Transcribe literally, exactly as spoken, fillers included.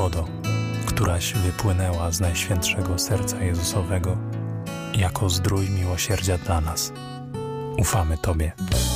wodo, któraś wypłynęła z Najświętszego Serca Jezusowego jako zdrój miłosierdzia dla nas. Ufamy Tobie.